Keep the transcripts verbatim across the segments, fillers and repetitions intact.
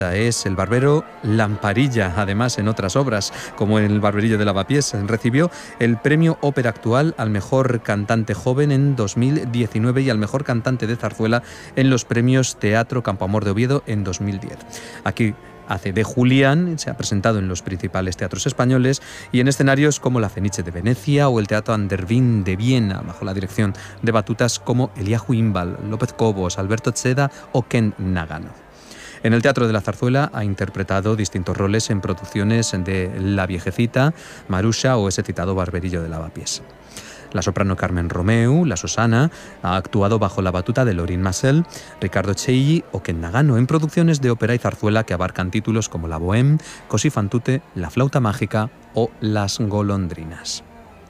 Es el barbero Lamparilla, además en otras obras, como en El barberillo de Lavapiés. Recibió el premio Ópera Actual al mejor cantante joven en dos mil diecinueve y al mejor cantante de zarzuela en los premios Teatro Campoamor de Oviedo en dos mil diez. Aquí hace de Julián, se ha presentado en los principales teatros españoles y en escenarios como la Fenice de Venecia o el Teatro Andervín de Viena, bajo la dirección de batutas como Eliahu Imbal, López Cobos, Alberto Cheda o Ken Nagano. En el Teatro de la Zarzuela ha interpretado distintos roles en producciones de La Viejecita, Marusha o ese citado Barberillo de Lavapiés. La soprano Carmen Romeu, la Susana, ha actuado bajo la batuta de Lorin Maazel, Ricardo Chailly o Ken Nagano en producciones de ópera y zarzuela que abarcan títulos como La Bohème, Così fan tutte, La Flauta Mágica o Las Golondrinas.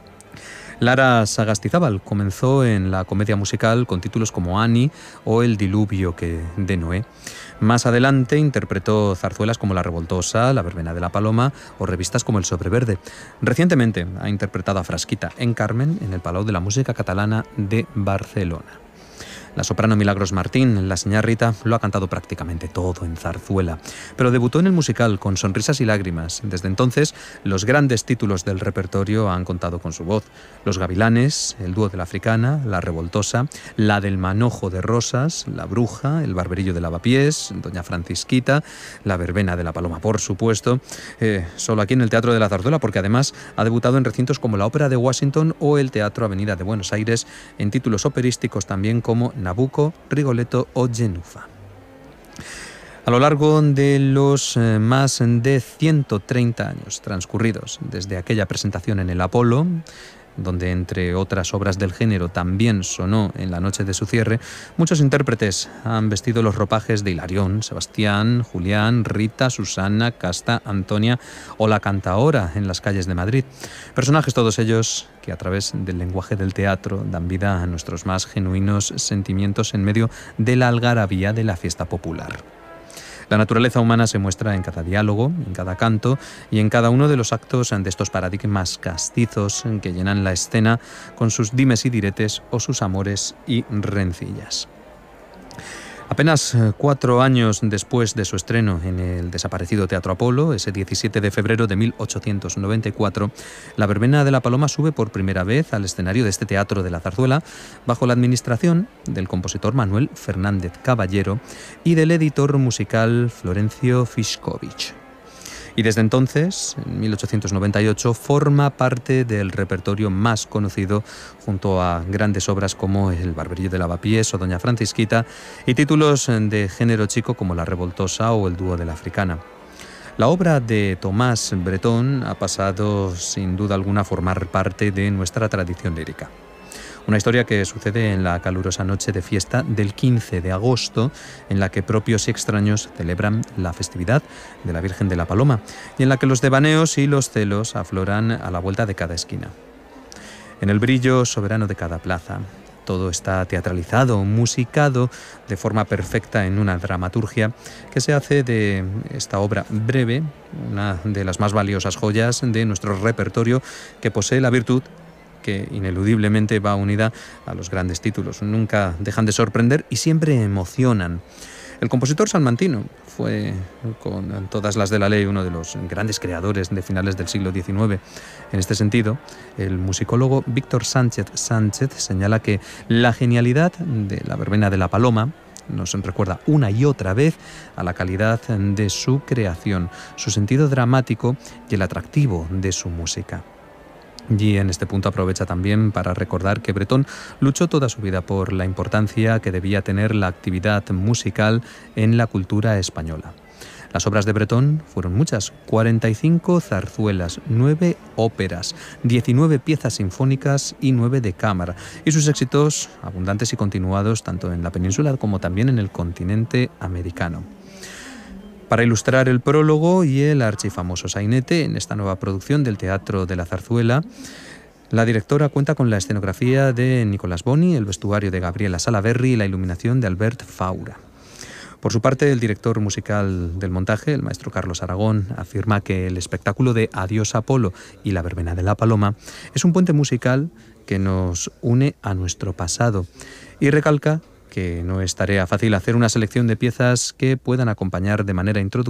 Lara Sagastizábal comenzó en la comedia musical con títulos como Annie o El diluvio que de Noé. Más adelante interpretó zarzuelas como La Revoltosa, La Verbena de la Paloma o revistas como El Sobreverde. Recientemente ha interpretado a Frasquita en Carmen en el Palau de la Música Catalana de Barcelona. La soprano Milagros Martín, la señora Rita, lo ha cantado prácticamente todo en zarzuela, pero debutó en el musical con Sonrisas y Lágrimas. Desde entonces, los grandes títulos del repertorio han contado con su voz. Los Gavilanes, El dúo de la Africana, La Revoltosa, La del Manojo de Rosas, La Bruja, El barberillo de Lavapiés, Doña Francisquita, La Verbena de la Paloma, por supuesto, eh, solo aquí en el Teatro de la Zarzuela, porque además ha debutado en recintos como la Ópera de Washington o el Teatro Avenida de Buenos Aires, en títulos operísticos también como Nabucco, Rigoletto o Genufa. A lo largo de los eh, más de ciento treinta años transcurridos desde aquella presentación en el Apolo, donde entre otras obras del género también sonó en la noche de su cierre, muchos intérpretes han vestido los ropajes de Hilarión, Sebastián, Julián, Rita, Susana, Casta, Antonia o la Cantaora en las calles de Madrid. Personajes todos ellos que a través del lenguaje del teatro dan vida a nuestros más genuinos sentimientos en medio de la algarabía de la fiesta popular. La naturaleza humana se muestra en cada diálogo, en cada canto y en cada uno de los actos de estos paradigmas castizos que llenan la escena con sus dimes y diretes o sus amores y rencillas. Apenas cuatro años después de su estreno en el desaparecido Teatro Apolo, ese diecisiete de febrero de mil ochocientos noventa y cuatro, La Verbena de la Paloma sube por primera vez al escenario de este Teatro de la Zarzuela bajo la administración del compositor Manuel Fernández Caballero y del editor musical Florencio Fiszkowicz. Y desde entonces, en mil ochocientos noventa y ocho, forma parte del repertorio más conocido junto a grandes obras como El barberillo de Lavapiés o Doña Francisquita y títulos de género chico como La Revoltosa o El dúo de la Africana. La obra de Tomás Bretón ha pasado sin duda alguna a formar parte de nuestra tradición lírica. Una historia que sucede en la calurosa noche de fiesta del quince de agosto, en la que propios y extraños celebran la festividad de la Virgen de la Paloma y en la que los devaneos y los celos afloran a la vuelta de cada esquina. En el brillo soberano de cada plaza, todo está teatralizado, musicado de forma perfecta en una dramaturgia que se hace de esta obra breve, una de las más valiosas joyas de nuestro repertorio, que posee la virtud que ineludiblemente va unida a los grandes títulos. Nunca dejan de sorprender y siempre emocionan. El compositor salmantino fue, con todas las de la ley, uno de los grandes creadores de finales del siglo diecinueve. En este sentido, el musicólogo Víctor Sánchez Sánchez señala que la genialidad de La Verbena de la Paloma nos recuerda una y otra vez a la calidad de su creación, su sentido dramático y el atractivo de su música. Y en este punto aprovecha también para recordar que Bretón luchó toda su vida por la importancia que debía tener la actividad musical en la cultura española. Las obras de Bretón fueron muchas, cuarenta y cinco zarzuelas, nueve óperas, diecinueve piezas sinfónicas y nueve de cámara, y sus éxitos abundantes y continuados tanto en la península como también en el continente americano. Para ilustrar el prólogo y el archifamoso sainete en esta nueva producción del Teatro de la Zarzuela, la directora cuenta con la escenografía de Nicolás Boni, el vestuario de Gabriela Salaverry y la iluminación de Albert Faura. Por su parte, el director musical del montaje, el maestro Carlos Aragón, afirma que el espectáculo de Adiós Apolo y La Verbena de la Paloma es un puente musical que nos une a nuestro pasado y recalca que no es tarea fácil hacer una selección de piezas que puedan acompañar de manera introductiva